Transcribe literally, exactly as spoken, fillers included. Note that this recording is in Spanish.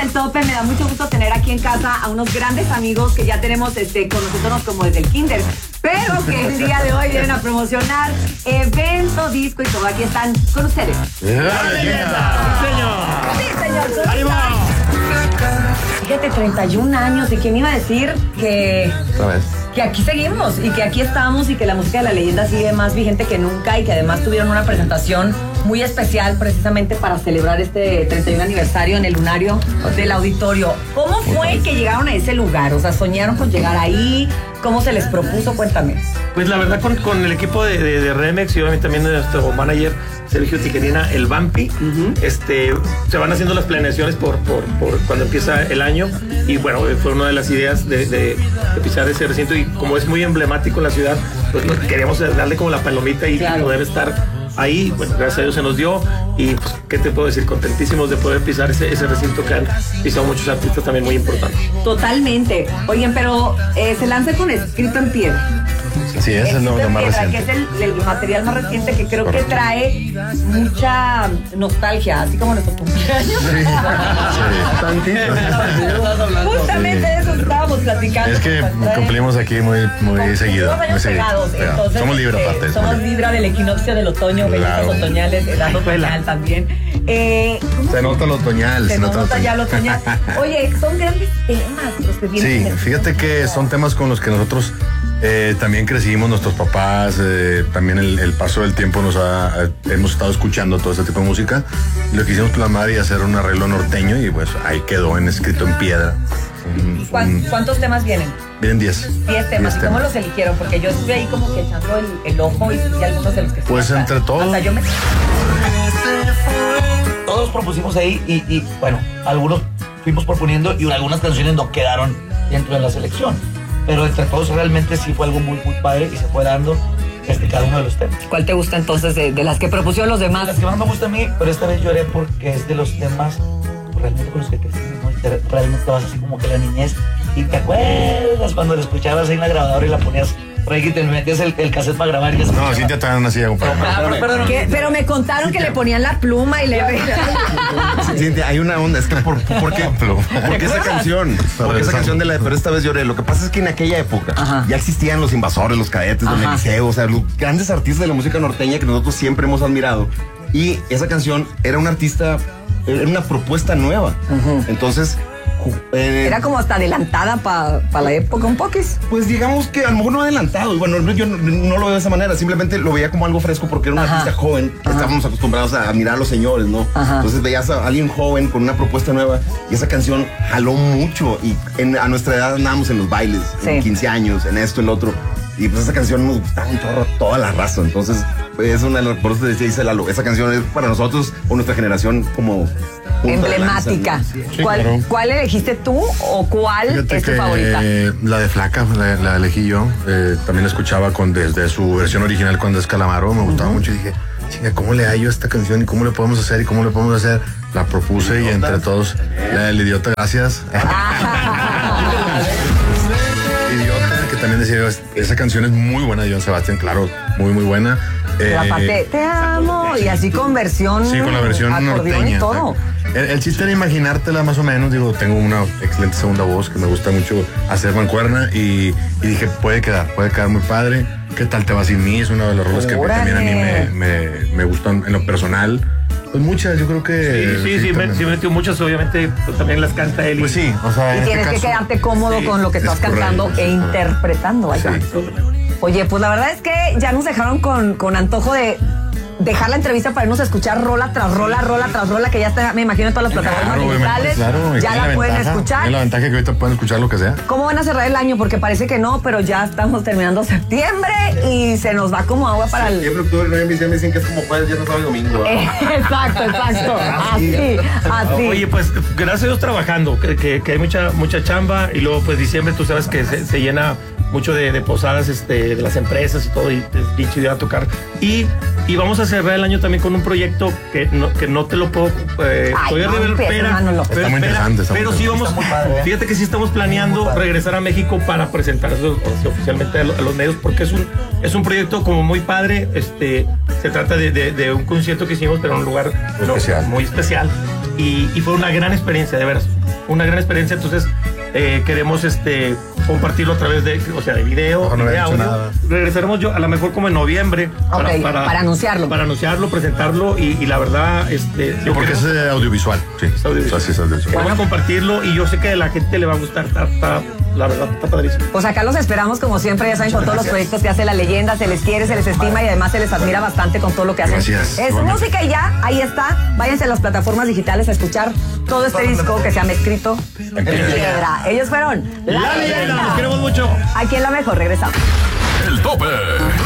Sope, me da mucho gusto tener aquí en casa a unos grandes amigos que ya tenemos este, conociéndonos como desde el kinder, pero que el día de hoy vienen a promocionar evento, disco y todo. Aquí están con ustedes. ¡La leyenda! ¡Sí, señor! ¡Sí, señor! ¡Ánimo! Fíjate, treinta y un años, ¿y quién iba a decir que, que aquí seguimos y que aquí estamos y que la música de la leyenda sigue más vigente que nunca y que además tuvieron una presentación muy especial precisamente para celebrar este treinta y un aniversario en el lunario del auditorio? ¿Cómo fue que llegaron a ese lugar? O sea, ¿soñaron con llegar ahí? ¿Cómo se les propuso? Cuéntame. Pues la verdad con, con el equipo de, de, de Remex y obviamente también de nuestro manager Sergio Tiquerina, el Vampi, uh-huh. este, se van haciendo las planeaciones por, por, por cuando empieza el año y bueno, fue una de las ideas de, de, de pisar ese recinto y como es muy emblemático en la ciudad, pues queríamos darle como la palomita y claro. poder estar ahí. Bueno, gracias a Dios se nos dio y pues, ¿qué te puedo decir? Contentísimos de poder pisar ese, ese recinto que han pisado muchos artistas también muy importantes. Totalmente. Oigan, pero eh, se lanza con escrito en piedra. Sí, ese es lo, lo más piedra, reciente. Que es el, el material más reciente que creo Correcto. que trae mucha nostalgia, así como nuestro cumpleaños. Sí, sí. Justamente de eso estábamos platicando. Es que cumplimos aquí muy, muy seguido. Muy seguido. Entonces, somos Libra aparte. Eh, somos Libra del equinoccio del otoño, claro. Bellezas otoñales, edad otoñal también. Eh, se nota lo otoñal. Se, se nota, nota ya lo otoñal. Oye, son grandes temas los que vienen. Sí, fíjate que son temas con los que nosotros Eh, también crecimos, nuestros papás, eh, también el, el paso del tiempo nos ha, eh, hemos estado escuchando todo este tipo de música. Lo quisimos plasmar y hacer un arreglo norteño y pues ahí quedó en escrito en piedra. Un, un, ¿Cuántos temas vienen? Vienen diez. Diez temas. ¿Y cómo los eligieron? Porque yo estuve ahí como que echando el, el ojo y, y algunos de los que Pues hasta, entre todos. Hasta yo me... Todos propusimos ahí y, y bueno, algunos fuimos proponiendo y algunas canciones no quedaron dentro de la selección. Pero entre todos realmente sí fue algo muy, muy padre y se fue dando este, cada uno de los temas. ¿Cuál te gusta entonces de, de las que propusieron los demás? De las que más me gusta a mí, pero esta vez lloré porque es de los temas realmente con los que crecimos, ¿no? Y te, realmente vas así como que la niñez y te acuerdas cuando la escuchabas ahí en la grabadora y la ponías por ahí que te metías el, el cassette para grabar y eso. No, Cintia también así de pero, pero me contaron Cintia. que le ponían la pluma y le... Cintia, hay una onda, es que por, por qué, porque esa canción, porque esa canción de la de Pero esta vez lloré, lo que pasa es que en aquella época Ajá. ya existían los Invasores, los Cadetes, Don Eliseo, o sea, los grandes artistas de la música norteña que nosotros siempre hemos admirado. Y esa canción era un artista, era una propuesta nueva. Uh-huh. Entonces, Eh, era como hasta adelantada para pa la época un poquis. Pues digamos que a lo mejor no adelantado. Y bueno, yo no, no lo veo de esa manera. Simplemente lo veía como algo fresco porque era un Ajá. artista joven. Ajá. Estábamos acostumbrados a admirar a los señores, ¿no? Ajá. Entonces veías a alguien joven con una propuesta nueva y esa canción jaló mucho. Y en, a nuestra edad andábamos en los bailes, sí. en quince años, en esto, en lo otro. Y pues esa canción nos gustaba un chorro toda la raza. Entonces, es una de las, por eso te decía, dice Lalo, esa canción es para nosotros o nuestra generación como emblemática. Sí, ¿Cuál, claro. ¿Cuál elegiste tú o cuál Fíjate es tu que, favorita? Eh, la de Flaca, la, la elegí yo. Eh, también la escuchaba con, desde su versión original cuando es Calamaro. Me gustaba uh-huh. mucho y dije, chinga, ¿cómo le hallo a esta canción? ¿Y cómo le podemos hacer? ¿Y cómo le podemos hacer? La propuse y entre todos, la del Idiota, gracias. Idiota, que también decía, esa canción es muy buena de Joan Sebastián, claro, muy, muy buena. Eh, aparte, te amo, y así con versión. Sí, con la versión norteña. Y todo. El, el chiste era imaginártela más o menos. Digo, tengo una excelente segunda voz que me gusta mucho hacer mancuerna y, y dije, puede quedar, puede quedar muy padre. ¿Qué tal te va sin mí? Es una de las rolas que también a mí me, me, me gustan en lo personal. Pues muchas, yo creo que... Sí, sí, sí, sí, me, sí me metió muchas, obviamente pues, también las canta él. Pues sí, o sea... Y tienes este que caso, quedarte cómodo sí, con lo que estás cantando correcto, e interpretando. Allá. Sí. Oye, pues la verdad es que ya nos dejaron con, con antojo de dejar la entrevista para irnos a escuchar rola tras rola, rola tras rola, que ya está, me imagino, en todas las plataformas claro, digitales. Claro, ya la, la pueden ventaja, escuchar. Es la ventaja que ahorita pueden escuchar lo que sea. ¿Cómo van a cerrar el año? Porque parece que no, pero ya estamos terminando septiembre y se nos va como agua para el... Septiembre, octubre, noviembre, diciembre, dicen que es como jueves, viernes, sábado y domingo. Eh, exacto, exacto. Así, así. Oye, pues gracias a Dios trabajando, que, que, que hay mucha, mucha chamba y luego pues diciembre tú sabes que se, se llena mucho de, de posadas este, de las empresas y todo, y es bien chido a tocar. Y, y vamos a cerrar el año también con un proyecto que no, que no te lo puedo eh, Ay, poder no, revelar, pero, espera, no, no, pero, está muy espera, interesante, está pero muy sí vamos, padre, ¿eh? Fíjate que sí estamos planeando regresar a México para presentar eso oficialmente a los, a los medios, porque es un, es un proyecto como muy padre. Este, se trata de, de, de un concierto que hicimos, pero en un lugar especial. No, muy especial. Y, y fue una gran experiencia, de veras. una gran experiencia, entonces eh, queremos este compartirlo a través de, o sea, de video, no, no de audio. nada. Regresaremos yo a lo mejor como en noviembre okay, para, para, para anunciarlo. Para anunciarlo, presentarlo y, y la verdad, este. Sí, porque es eh, audiovisual. Sí, es audiovisual. O sea, sí, es audiovisual. Vamos bueno. a compartirlo y yo sé que a la gente le va a gustar. Está, está, la verdad, está padrísimo. Pues acá los esperamos como siempre, ya saben, con todos los proyectos que hace La Leyenda, se les quiere, se les estima y además se les admira bastante con todo lo que hacen. Gracias. Es bueno. música y ya, ahí está. Váyanse a las plataformas digitales a escuchar todo este disco que se llama Escrito en Piedra. Ellos fueron La, La Leyenda. Los queremos mucho. Aquí en La Mejor, regresamos. El tope.